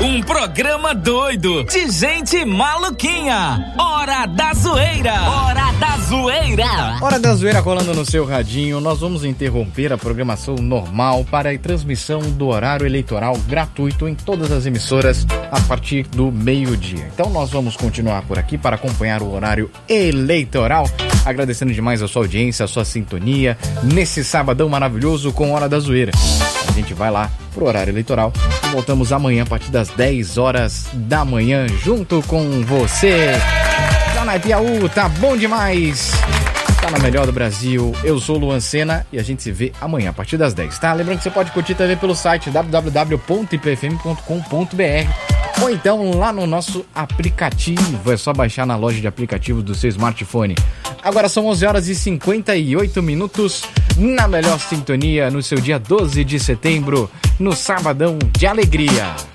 Um programa doido de gente maluquinha. Hora da Zoeira. Hora da Zoeira. Hora da Zoeira rolando no seu radinho. Nós vamos interromper a programação normal para a transmissão do horário eleitoral gratuito em todas as emissoras a partir do meio-dia. Então nós vamos continuar por aqui para acompanhar o horário eleitoral. Agradecendo demais a sua audiência, a sua sintonia nesse sabadão maravilhoso com Hora da Zoeira. A gente vai lá pro horário eleitoral e voltamos amanhã a partir das 10 horas da manhã junto com você. Tá na Piauí, tá bom demais. Tá na melhor do Brasil. Eu sou o Luan Sena e a gente se vê amanhã a partir das 10, tá? Lembrando que você pode curtir também pelo site www.ipfm.com.br ou então lá no nosso aplicativo. É só baixar na loja de aplicativos do seu smartphone. Agora são 11 horas e 58 minutos na melhor sintonia no seu dia 12 de setembro, no sabadão de alegria.